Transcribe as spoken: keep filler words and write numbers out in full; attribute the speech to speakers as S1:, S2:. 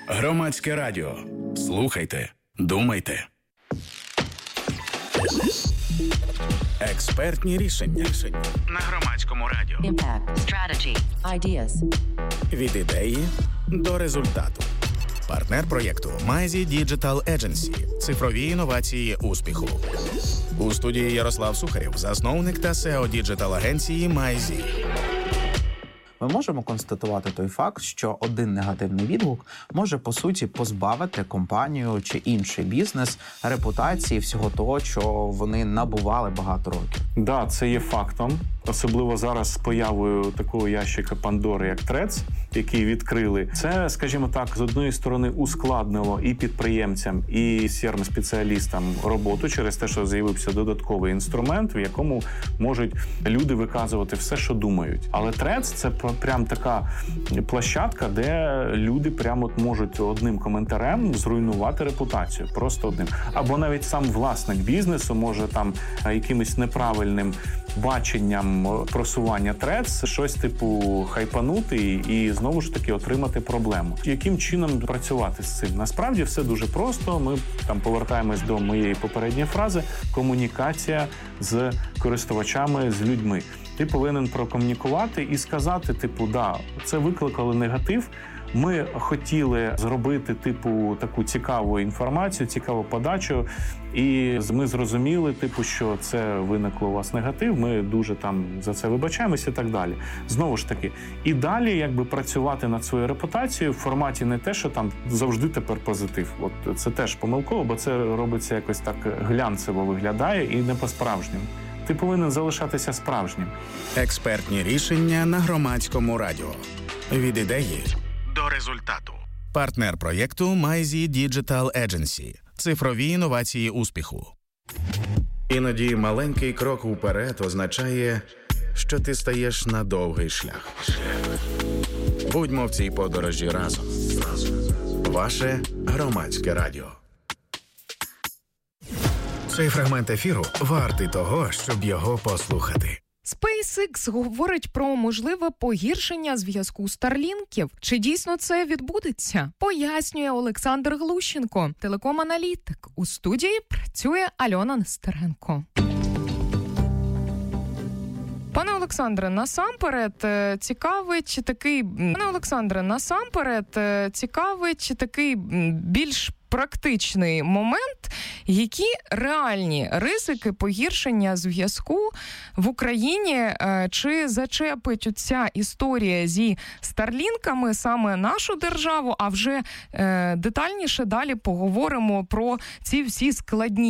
S1: Громадське радіо. Слухайте, думайте. Експертні рішення. На Громадському радіо.
S2: Impact, strategy, ideas.
S1: Від ідеї до результату. Партнер проєкту Майзі Digital Agency. Цифрові інновації успіху. У студії Ярослав Сухарєв, засновник та сео діджитал-агенції Майзі.
S3: Ми можемо констатувати той факт, що один негативний відгук може, по суті, позбавити компанію чи інший бізнес репутації всього того, що вони набували багато років.
S4: Да, це є фактом. Особливо зараз з появою такого ящика Пандори, як Threads, який відкрили. Це, скажімо так, з одної сторони ускладнило і підприємцям, і сі ар ем-спеціалістам роботу через те, що з'явився додатковий інструмент, в якому можуть люди виказувати все, що думають. Але Threads – це прям така площадка, де люди прямо от можуть одним коментарем зруйнувати репутацію. Просто одним. Або навіть сам власник бізнесу може там якимось неправильним баченням просування Threads щось типу хайпанути і знову ж таки отримати проблему. Яким чином працювати з цим? Насправді все дуже просто. Ми там повертаємось до моєї попередньої фрази: комунікація з користувачами, з людьми. Ти повинен прокомунікувати і сказати, типу, да, це викликало негатив, ми хотіли зробити, типу, таку цікаву інформацію, цікаву подачу, і ми зрозуміли, типу, що це виникло у вас негатив, ми дуже там за це вибачаємося і так далі. Знову ж таки, і далі, якби, працювати над своєю репутацією в форматі не те, що там завжди тепер позитив. От це теж помилково, бо це робиться якось так глянцево виглядає і не по-справжньому. Ти повинен залишатися справжнім.
S1: Експертні рішення на Громадському радіо. Від ідеї до результату. Партнер проєкту Майзі Digital Agency. Цифрові інновації успіху. Іноді маленький крок уперед означає, що ти стаєш на довгий шлях. Будьмо в цій подорожі разом. Ваше Громадське радіо. Цей фрагмент ефіру вартий того, щоб його послухати.
S5: SpaceX говорить про можливе погіршення зв'язку старлінків. Чи дійсно це відбудеться? Пояснює Олександр Глущенко, телеком-аналітик. У студії працює Альона Нестеренко. Пане Олександре, насамперед цікавить такий... Пане Олександре, насамперед цікавить такий більш практичний момент, які реальні ризики погіршення зв'язку в Україні, чи зачепить ця історія зі старлінками саме нашу державу, а вже детальніше далі поговоримо про ці всі складні